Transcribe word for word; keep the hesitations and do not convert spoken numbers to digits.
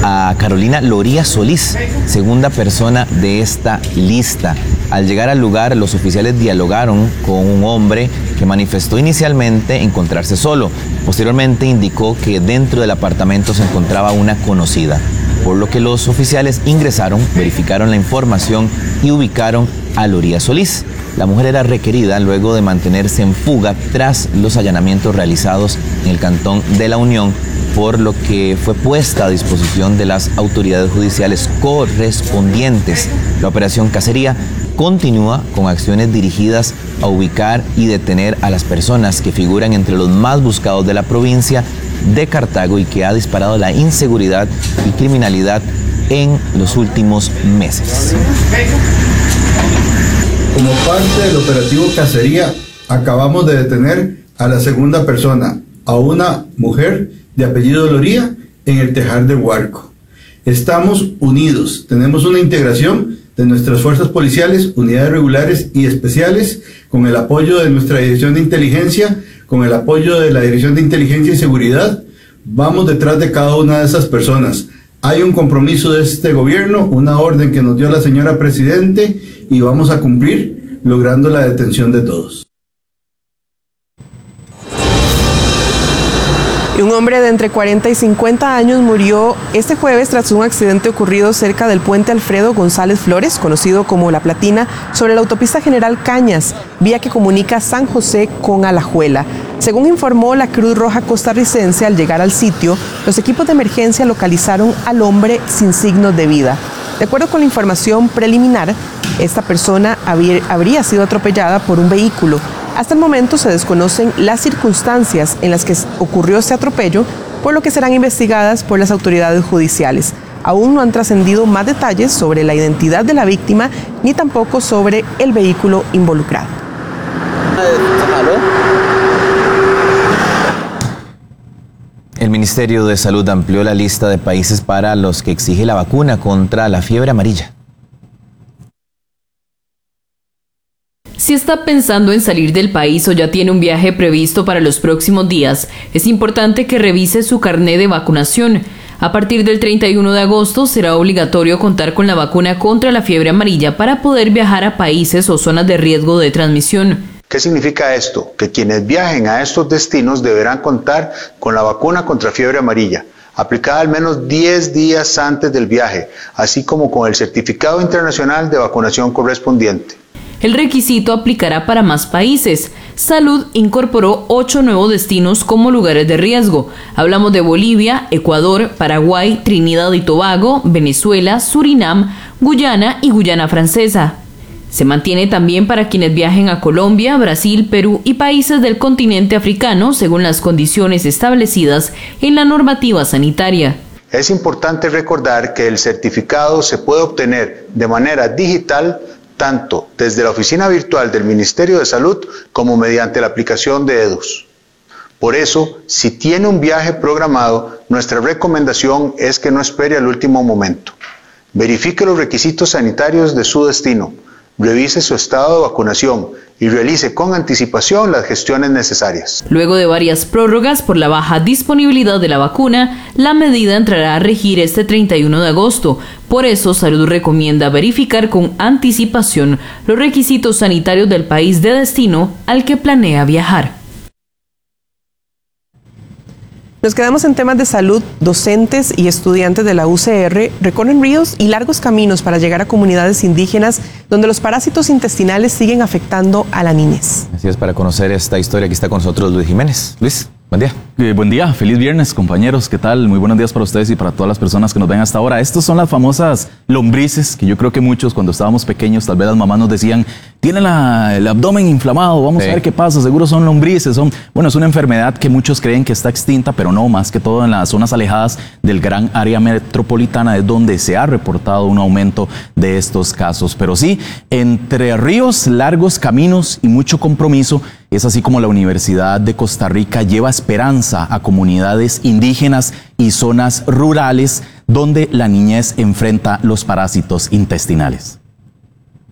a Carolina Loría Solís, segunda persona de esta lista. Al llegar al lugar, los oficiales dialogaron con un hombre que manifestó inicialmente encontrarse solo. Posteriormente indicó que dentro del apartamento se encontraba una conocida, por lo que los oficiales ingresaron, verificaron la información y ubicaron a Loría Solís. La mujer era requerida luego de mantenerse en fuga tras los allanamientos realizados en el cantón de La Unión, por lo que fue puesta a disposición de las autoridades judiciales correspondientes. La operación Cacería continúa con acciones dirigidas a ubicar y detener a las personas que figuran entre los más buscados de la provincia de Cartago y que ha disparado la inseguridad y criminalidad en los últimos meses. Como parte del operativo Cacería, acabamos de detener a la segunda persona, a una mujer de apellido Loría, en el Tejar de Huarco. Estamos unidos, tenemos una integración de nuestras fuerzas policiales, unidades regulares y especiales, con el apoyo de nuestra Dirección de Inteligencia, con el apoyo de la Dirección de Inteligencia y Seguridad. Vamos detrás de cada una de esas personas. Hay un compromiso de este gobierno, una orden que nos dio la señora Presidente, y vamos a cumplir logrando la detención de todos. Y un hombre de entre cuarenta y cincuenta años murió este jueves tras un accidente ocurrido cerca del puente Alfredo González Flores, conocido como La Platina, sobre la autopista General Cañas, vía que comunica San José con Alajuela. Según informó la Cruz Roja costarricense, al llegar al sitio, los equipos de emergencia localizaron al hombre sin signos de vida. De acuerdo con la información preliminar, esta persona habría sido atropellada por un vehículo. Hasta el momento se desconocen las circunstancias en las que ocurrió este atropello, por lo que serán investigadas por las autoridades judiciales. Aún no han trascendido más detalles sobre la identidad de la víctima, ni tampoco sobre el vehículo involucrado. El Ministerio de Salud amplió la lista de países para los que exige la vacuna contra la fiebre amarilla. Si está pensando en salir del país o ya tiene un viaje previsto para los próximos días, es importante que revise su carnet de vacunación. A partir del treinta y uno de agosto será obligatorio contar con la vacuna contra la fiebre amarilla para poder viajar a países o zonas de riesgo de transmisión. ¿Qué significa esto? Que quienes viajen a estos destinos deberán contar con la vacuna contra fiebre amarilla, aplicada al menos diez días antes del viaje, así como con el certificado internacional de vacunación correspondiente. El requisito aplicará para más países. Salud incorporó ocho nuevos destinos como lugares de riesgo. Hablamos de Bolivia, Ecuador, Paraguay, Trinidad y Tobago, Venezuela, Surinam, Guyana y Guyana Francesa. Se mantiene también para quienes viajen a Colombia, Brasil, Perú y países del continente africano según las condiciones establecidas en la normativa sanitaria. Es importante recordar que el certificado se puede obtener de manera digital tanto desde la oficina virtual del Ministerio de Salud como mediante la aplicación de EDUS. Por eso, si tiene un viaje programado, nuestra recomendación es que no espere al último momento. Verifique los requisitos sanitarios de su destino, revise su estado de vacunación y realice con anticipación las gestiones necesarias. Luego de varias prórrogas por la baja disponibilidad de la vacuna, la medida entrará a regir este treinta y uno de agosto. Por eso, Salud recomienda verificar con anticipación los requisitos sanitarios del país de destino al que planea viajar. Nos quedamos en temas de salud. Docentes y estudiantes de la U C R recorren ríos y largos caminos para llegar a comunidades indígenas donde los parásitos intestinales siguen afectando a la niñez. Así es, para conocer esta historia aquí está con nosotros Luis Jiménez. Luis, buen día. Eh, buen día, feliz viernes, compañeros. ¿Qué tal? Muy buenos días para ustedes y para todas las personas que nos ven hasta ahora. Estas son las famosas lombrices que yo creo que muchos cuando estábamos pequeños, tal vez las mamás nos decían, tiene la, el abdomen inflamado, vamos sí. a ver qué pasa, seguro son lombrices. Son, bueno, es una enfermedad que muchos creen que está extinta, pero no, más que todo en las zonas alejadas del gran área metropolitana es donde se ha reportado un aumento de estos casos. Pero sí, entre ríos, largos caminos y mucho compromiso, es así como la Universidad de Costa Rica lleva esperanza a comunidades indígenas y zonas rurales donde la niñez enfrenta los parásitos intestinales.